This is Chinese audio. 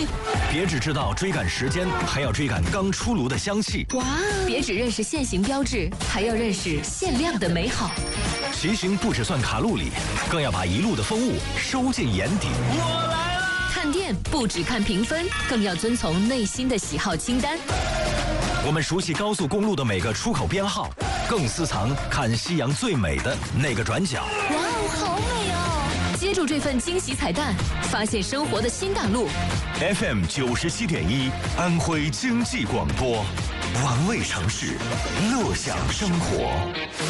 别只知道追赶时间，还要追赶刚出炉的香气。 哇！别只认识现行标志，还要认识限量的美好。 骑行不只算卡路里，更要把一路的风物收进眼底。 我来了！ 看店不只看评分，更要遵从内心的喜好清单。 我们熟悉高速公路的每个出口编号，更私藏看夕阳最美的那个转角。 哇哦，好美哦！接住这份惊喜彩蛋，发现生活的新大陆。 FM 97.1，安徽经济广播，玩味城市，乐享生活。